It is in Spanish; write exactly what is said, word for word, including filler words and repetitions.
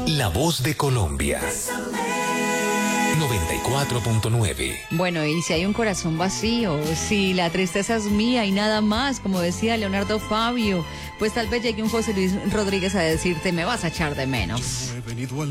La voz de Colombia. noventa y cuatro punto nueve. Bueno, y si hay un corazón vacío, si la tristeza es mía y nada más, como decía Leonardo Fabio, pues tal vez llegue un José Luis Rodríguez a decirte, me vas a echar de menos.